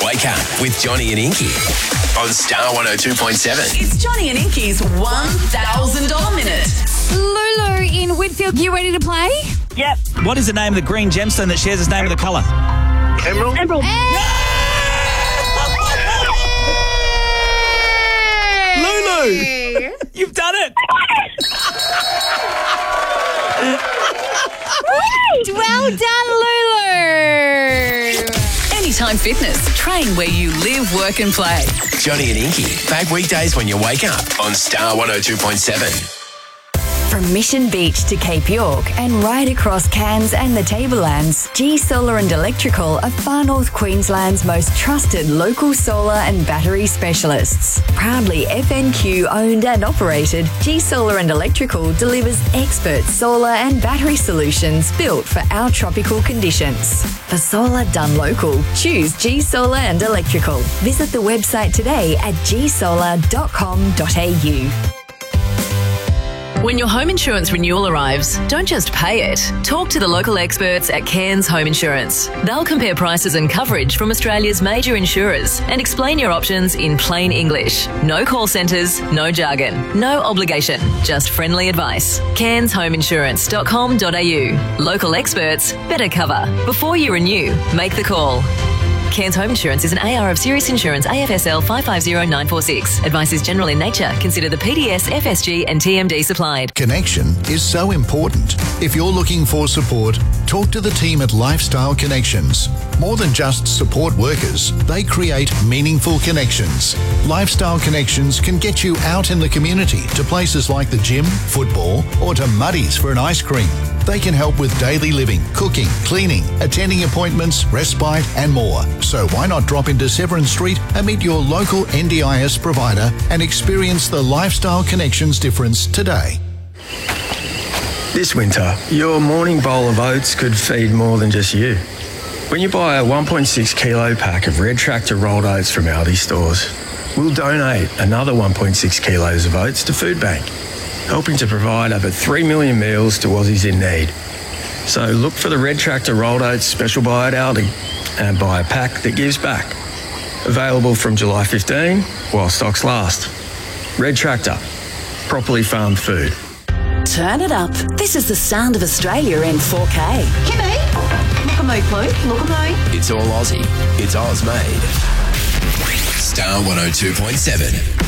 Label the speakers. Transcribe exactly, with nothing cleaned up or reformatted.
Speaker 1: Wake Up with Johnny and Inky on Star one oh two point seven.
Speaker 2: It's Johnny and Inky's one thousand dollars minute.
Speaker 3: Lulu in Whitfield, you ready to play?
Speaker 4: Yep.
Speaker 5: What is the name of the green gemstone that shares its name with the colour?
Speaker 4: Emerald. Emerald.
Speaker 5: Lulu! You've done it!
Speaker 3: Well done, Lulu!
Speaker 2: Anytime Fitness. Train where you live, work and play.
Speaker 1: Johnny and Inky, back weekdays when you wake up on Star one oh two point seven.
Speaker 6: From Mission Beach to Cape York and right across Cairns and the Tablelands, G Solar and Electrical are Far North Queensland's most trusted local solar and battery specialists. Proudly F N Q owned and operated, G Solar and Electrical delivers expert solar and battery solutions built for our tropical conditions. For solar done local, choose G Solar and Electrical. Visit the website today at g solar dot com dot a u.
Speaker 7: When your home insurance renewal arrives, don't just pay it. Talk to the local experts at Cairns Home Insurance. They'll compare prices and coverage from Australia's major insurers and explain your options in plain English. No call centres, no jargon, no obligation, just friendly advice. cairns home insurance dot com dot a u. Local experts, better cover. Before you renew, make the call. Cairns Home Insurance is an A R of Sirius Insurance A F S L five five zero nine four six. Advice is general in nature. Consider the P D S, F S G and T M D supplied.
Speaker 8: Connection is so important. If you're looking for support, talk to the team at Lifestyle Connections. More than just support workers, they create meaningful connections. Lifestyle Connections can get you out in the community to places like the gym, football, or to Muddy's for an ice cream. They can help with daily living, cooking, cleaning, attending appointments, respite and more. So why not drop into Severn Street and meet your local N D I S provider and experience the Lifestyle Connections difference today.
Speaker 9: This winter, your morning bowl of oats could feed more than just you. When you buy a one point six kilo pack of Red Tractor rolled oats from Aldi stores, we'll donate another one point six kilos of oats to Food Bank, helping to provide over three million meals to Aussies in need. So look for the Red Tractor rolled oats special buy at Aldi and buy a pack that gives back. Available from July fifteenth while stocks last. Red Tractor, properly farmed food.
Speaker 2: Turn it up. This is the sound of Australia in four K.
Speaker 10: Kimmy, look at me, please. Look at me.
Speaker 1: It's all Aussie. It's Oz made. Star one oh two point seven.